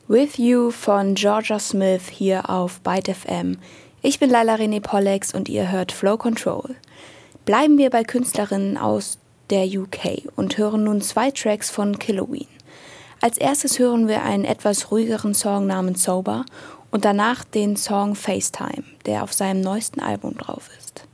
With You von Georgia Smith hier auf Byte FM. Ich bin Laila René Pollex und ihr hört Flow Control. Bleiben wir bei Künstlerinnen aus der UK und hören nun 2 Tracks von Killoween. Als erstes hören wir einen etwas ruhigeren Song namens Sober und danach den Song FaceTime, der auf seinem neuesten Album drauf ist.